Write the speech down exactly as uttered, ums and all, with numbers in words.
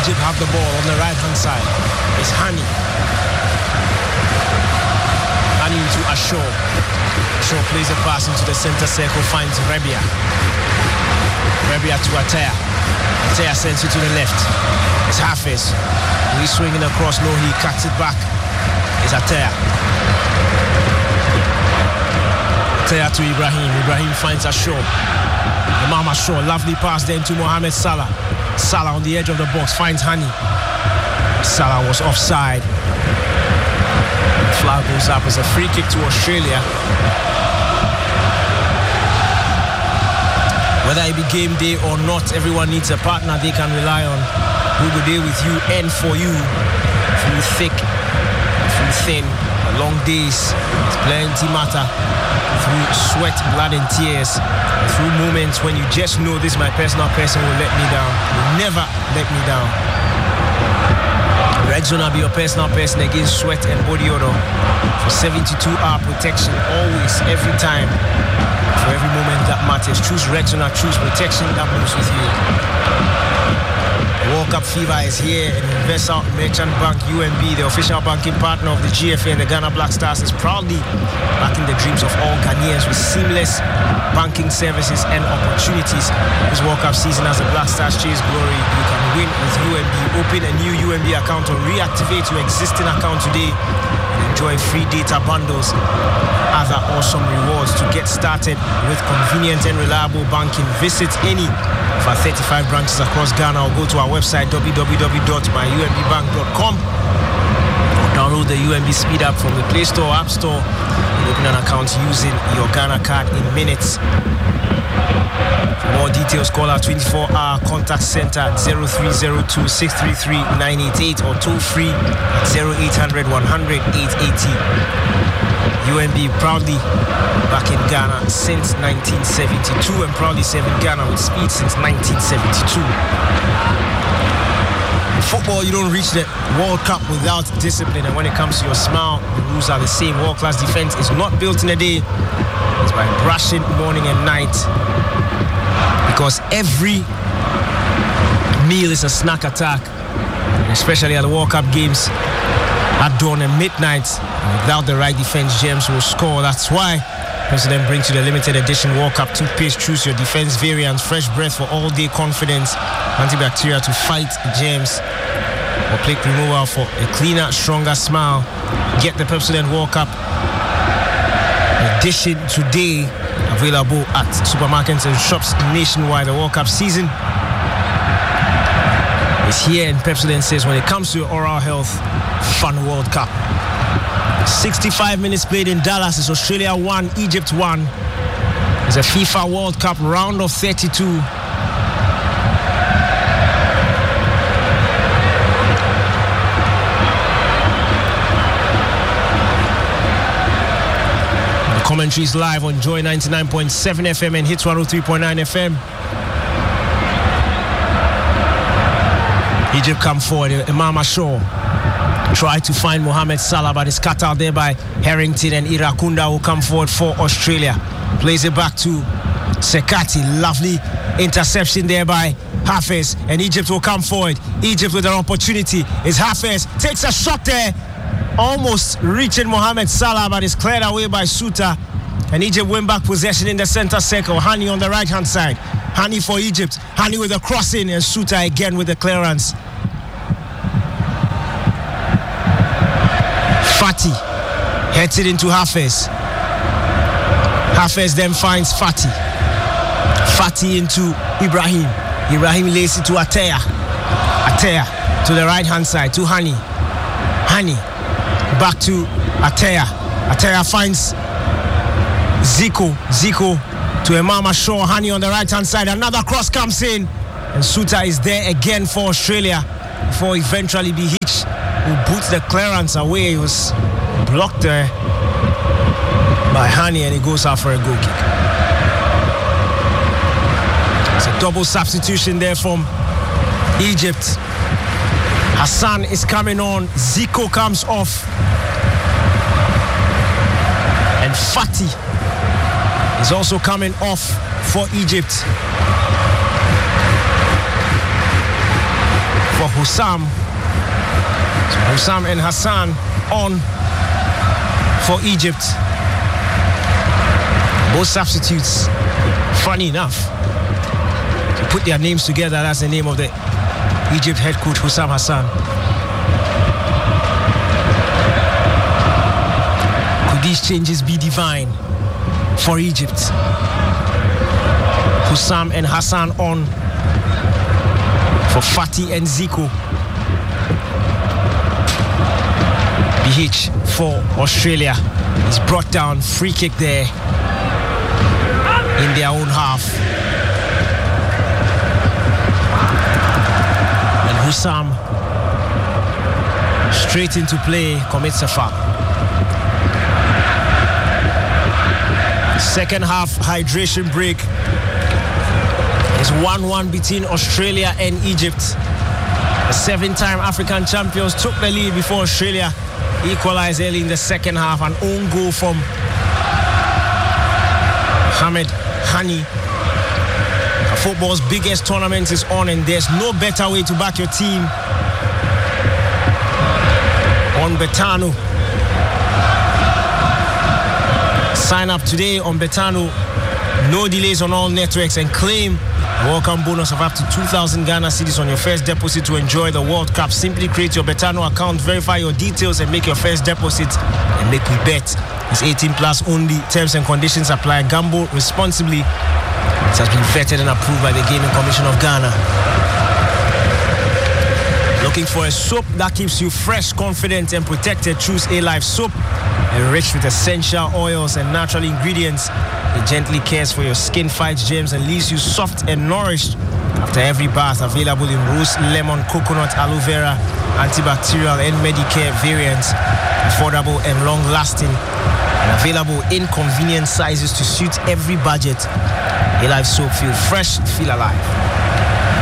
Egypt have the ball on the right-hand side. It's Hani. Hani into Ashore. Ashore plays a pass into the center circle, finds Rebia. Rebia to Atea. Atea sends it to the left. It's Hafiz. He's swinging across, no, he cuts it back. It's Atea. Atea to Ibrahim. Ibrahim finds Ashore. Imam Ashore, lovely pass then to Mohamed Salah. Salah on the edge of the box, finds Hani. Salah was offside. Flag goes up as a free kick to Australia. Whether it be game day or not, everyone needs a partner they can rely on. Who will be with you and for you through thick, through thin, long days, plenty matter, through sweat, blood and tears, through moments when you just know this my personal person will let me down, will never let me down. Rexona be your personal person against sweat and body odor for seventy-two hour protection, always, every time, for every moment that matters. Choose Rexona, choose protection that moves with you. World Cup fever is here, and Universal Merchant Bank U M B, the official banking partner of the G F A and the Ghana Black Stars, is proudly backing the dreams of all Ghanaians with seamless banking services and opportunities. This World Cup season, as the Black Stars chase glory, you can win with U M B. Open a new U M B account or reactivate your existing account today and enjoy free data bundles, other awesome rewards. To get started with convenient and reliable banking, visit any of our thirty-five branches across Ghana or go to our website w w w dot my u m b bank dot com or download the U M B Speed app from the Play Store or App Store and open an account using your Ghana card in minutes. For more details, call our twenty-four hour contact center zero three zero two, six three three, nine eight eight or toll free at zero eight hundred, one hundred, eight eighty. U M B proudly back in Ghana since nineteen seventy-two and proudly serving Ghana with speed since nineteen seventy-two. In football, you don't reach the World Cup without discipline, and when it comes to your smile, the rules are the same. World-class defense is not built in a day. It's by brushing morning and night, because every meal is a snack attack, especially at the World Cup games at dawn and midnight. And without the right defense, James will score. That's why President brings you the limited edition World Cup toothpaste. Choose your defense variant. Fresh breath for all-day confidence. Antibacterial to fight germs. Or plaque removal for a cleaner, stronger smile. Get the President World Cup edition today. Available at supermarkets and shops nationwide. The World Cup season is here, and Pepsodent says when it comes to your oral health, fun World Cup. sixty-five minutes played in Dallas. It's Australia one, Egypt one. It's a FIFA World Cup round of thirty-two. The commentary is live on Joy ninety-nine point seven F M and Hits one oh three point nine F M. Egypt come forward. Imam Ashore try to find Mohamed Salah, but it's cut out there by Harrington, and Irakunda will come forward for Australia. Plays it back to Sekati. Lovely interception there by Hafez, and Egypt will come forward. Egypt with an opportunity. Is Hafez takes a shot there, almost reaching Mohamed Salah, but it's cleared away by Suta, and Egypt win back possession in the center circle. Hani on the right hand side. Hani for Egypt. Hani with a crossing, and Suta again with the clearance. Fati heads it into Hafez. Hafez then finds Fati. Fati into Ibrahim. Ibrahim lays it to Atea. Atea to the right hand side to Hani. Hani back to Atea. Atea finds Zico. Zico to Imam Ashore. Hani on the right hand side. Another cross comes in, and Suta is there again for Australia before eventually be hitched. Who boots the clearance away. He was blocked there by Hani, and he goes out for a goal kick. It's a double substitution there from Egypt. Hassan is coming on. Zico comes off. And Fati is also coming off for Egypt. For Hussam. So Hussam and Hassan on for Egypt. Both substitutes, funny enough, to put their names together, that's the name of the Egypt head coach, Hussam Hassan. Could these changes be divine for Egypt? Hussam and Hassan on for Fatih and Zico. B H for Australia. He's brought down, free kick there in their own half. And Hussam straight into play, commits a foul. Second half hydration break. It's one one between Australia and Egypt. The seven-time African champions took the lead before Australia equalized early in the second half. An own goal from Ahmed Hani. Football's biggest tournament is on, and there's no better way to back your team on Betano. Sign up today on Betano. No delays on all networks, and claim a welcome bonus of up to two thousand Ghana cedis on your first deposit to enjoy the World Cup. Simply create your Betano account, verify your details, and make your first deposit, and make we bet. It's eighteen plus only. Terms and conditions apply. Gamble responsibly. It has been vetted and approved by the Gaming Commission of Ghana. Looking for a soap that keeps you fresh, confident, and protected? Choose A-Life soap. Enriched with essential oils and natural ingredients, it gently cares for your skin, fights germs, and leaves you soft and nourished after every bath. Available in rose, lemon, coconut, aloe vera, antibacterial, and Medicare variants. Affordable and long-lasting. And available in convenient sizes to suit every budget. A-Life soap. Feel fresh, feel alive.